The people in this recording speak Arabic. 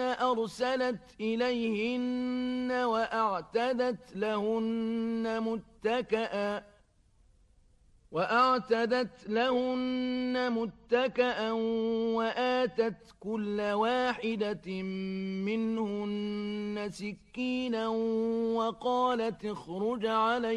أرسلت إليهن وأعتدت لهن متكأ وآتت كل واحدة منهن سكينا وقالت اخرج عليهن